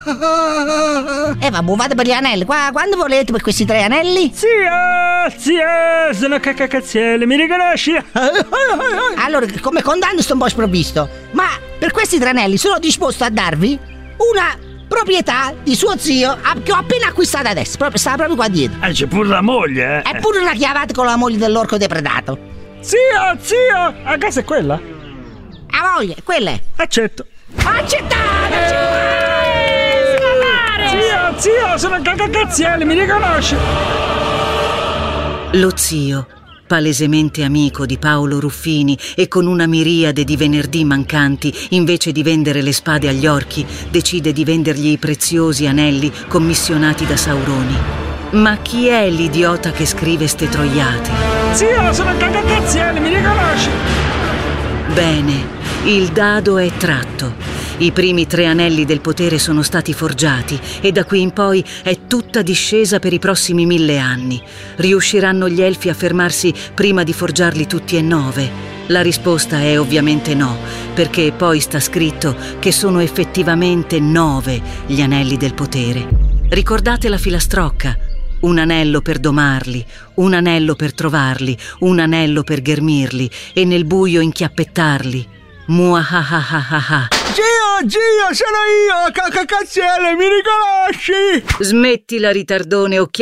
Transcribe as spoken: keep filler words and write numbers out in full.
Eh vabbè, vado per gli anelli. Qua, quando volete per questi tre anelli? Zia, zia, sono cacacazziele, mi riconosci? Allora, come condanno sto un po' sprovvisto, ma per questi tre anelli sono disposto a darvi una proprietà di suo zio che ho appena acquistato adesso, proprio, stava proprio qua dietro. Eh, c'è pure la moglie, eh? È pure una chiavata con la moglie dell'orco depredato. Zia, zia, a casa è quella? A moglie, quella è. Accetto. Accettato! Zia, zia, sono cacacazziele, mi riconosci? Lo zio, palesemente amico di Paolo Ruffini e con una miriade di venerdì mancanti, invece di vendere le spade agli orchi, decide di vendergli i preziosi anelli commissionati da Sauroni. Ma chi è l'idiota che scrive ste troiate? Zia, sono cacacazziele, mi riconosci? Bene, il dado è tratto. I primi tre anelli del potere sono stati forgiati e da qui in poi è tutta discesa per i prossimi mille anni. Riusciranno gli elfi a fermarsi prima di forgiarli tutti e nove? La risposta è ovviamente no, perché poi sta scritto che sono effettivamente nove gli anelli del potere. Ricordate la filastrocca? Un anello per domarli, un anello per trovarli, un anello per ghermirli e nel buio inchiappettarli. Muahahahaha. Gio, Gio, sono io, cacacazziele, mi riconosci? Smettila, ritardone, occhiali.